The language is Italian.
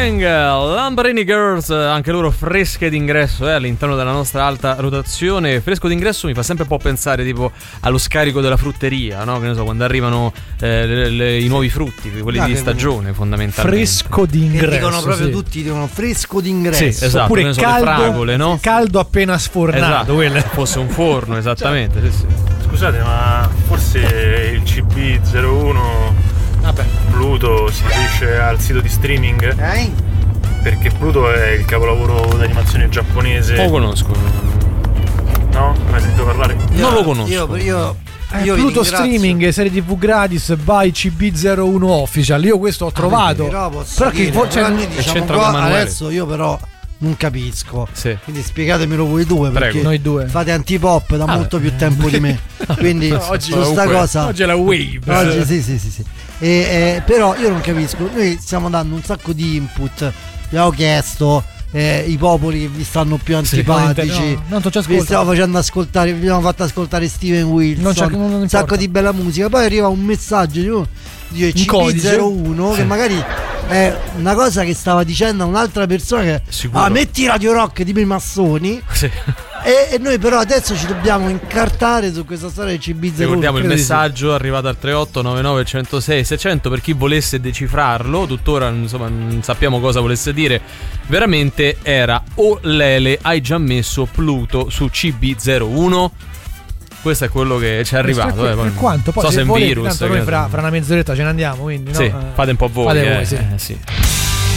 Gang, Lamborghini Girls, anche loro fresche d'ingresso all'interno della nostra alta rotazione. Fresco d'ingresso mi fa sempre un po' pensare tipo allo scarico della frutteria, no? Che ne so, quando arrivano i nuovi frutti, quelli di stagione fondamentalmente. Fresco d'ingresso. Dicono proprio tutti, dicono fresco d'ingresso. Sì, esatto. Oppure so, caldo, fragole, no? Caldo appena sfornato. Esatto, fosse un forno, esattamente. Sì, sì. Scusate, ma forse il CB01 Pluto si riferisce al sito di streaming? Perché Pluto è il capolavoro d'animazione giapponese. Lo conosco. No? Mai sentito parlare? Non lo conosco. Io Pluto Streaming, serie TV gratis by CB01 Official. Io questo ho trovato. Però che noi diciamo qua, adesso io però non capisco. Sì. Quindi spiegatemelo voi due, perché Prego. Noi due fate antipop da molto più tempo di me. Quindi oggi su sta cosa. Oggi è la wave. Oggi sì. Però io non capisco. Noi stiamo dando un sacco di input. Abbiamo chiesto i popoli che vi stanno più antipatici. Non ci vi stiamo facendo ascoltare. Vi abbiamo fatto ascoltare Steven Wilson. Un sacco di bella musica. Poi arriva un messaggio di CB01 che magari è una cosa che stava dicendo un'altra persona che metti Radio Rock di massoni. Sì. E noi però adesso ci dobbiamo incartare su questa storia di CB01. Ricordiamo il messaggio arrivato al 3899 106 600 per chi volesse decifrarlo. Tuttora insomma non sappiamo cosa volesse dire. Veramente era: o Lele, hai già messo Pluto su CB01? Questo è quello che ci è arrivato. Per quanto? Poi so se è un volete, virus. Tanto noi fra una mezz'oretta ce ne andiamo, quindi sì, no? fate un po' voi. Fate voi, sì.